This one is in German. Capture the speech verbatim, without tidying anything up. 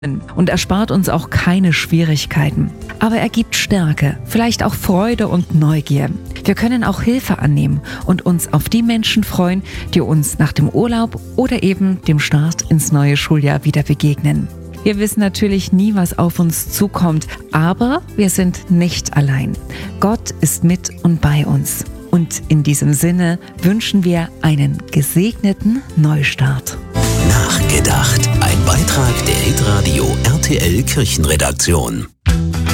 Und erspart uns auch keine Schwierigkeiten. Aber er gibt Stärke, vielleicht auch Freude und Neugier. Wir können auch Hilfe annehmen und uns auf die Menschen freuen, die uns nach dem Urlaub oder eben dem Start ins neue Schuljahr wieder begegnen. Wir wissen natürlich nie, was auf uns zukommt, aber wir sind nicht allein. Gott ist mit und bei uns. Und in diesem Sinne wünschen wir einen gesegneten Neustart. Nachgedacht. Ein Beitrag der Hitradio R T L Kirchenredaktion.